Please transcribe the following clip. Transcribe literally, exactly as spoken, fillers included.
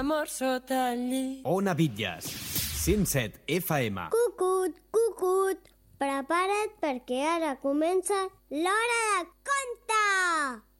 Amor sota el llit. Ona Bitlles, cent set F M. Cucut, cucut, prepara't perquè ara comença l'hora de conte!